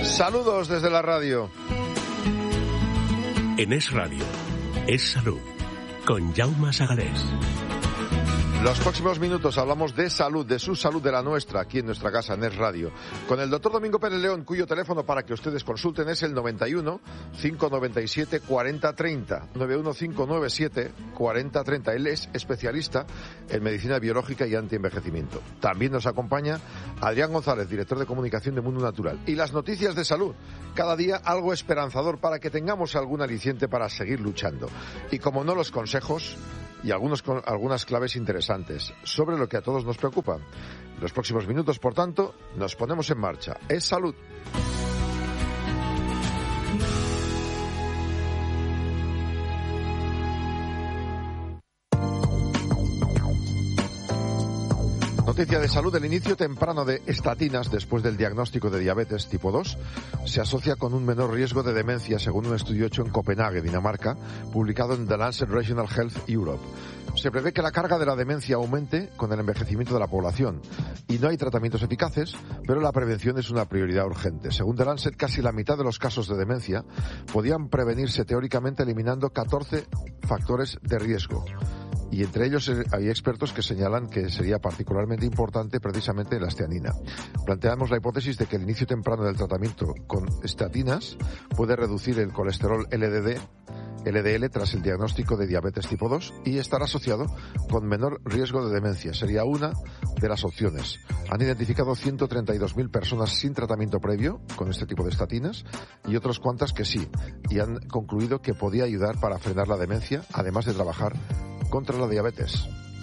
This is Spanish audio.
Saludos desde la radio. En Es Radio, Es Salud, con Jaume Sagalés. Los próximos minutos hablamos de salud, de su salud, de la nuestra, aquí en nuestra casa, en Es Radio. Con el doctor Domingo Pérez León, cuyo teléfono para que ustedes consulten es el 91 597 4030. 91 597 4030. Él es especialista en medicina biológica y antienvejecimiento. También nos acompaña Adrián González, director de comunicación de Mundo Natural. Y las noticias de salud. Cada día algo esperanzador para que tengamos algún aliciente para seguir luchando. Y como no, los consejos y algunas claves interesantes sobre lo que a todos nos preocupa. Los próximos minutos, por tanto, nos ponemos en marcha. Es salud. Noticia de salud: el inicio temprano de estatinas después del diagnóstico de diabetes tipo 2 se asocia con un menor riesgo de demencia, según un estudio hecho en Copenhague, Dinamarca, publicado en The Lancet Regional Health Europe. Se prevé que la carga de la demencia aumente con el envejecimiento de la población y no hay tratamientos eficaces, pero la prevención es una prioridad urgente. Según The Lancet, casi la mitad de los casos de demencia podían prevenirse teóricamente eliminando 14 factores de riesgo. Y entre ellos hay expertos que señalan que sería particularmente importante precisamente la esteanina. Planteamos la hipótesis de que el inicio temprano del tratamiento con estatinas puede reducir el colesterol LDL tras el diagnóstico de diabetes tipo 2 y estar asociado con menor riesgo de demencia. Sería una de las opciones. Han identificado 132.000 personas sin tratamiento previo con este tipo de estatinas y otras cuantas que sí, y han concluido que podía ayudar para frenar la demencia, además de trabajar contra la diabetes.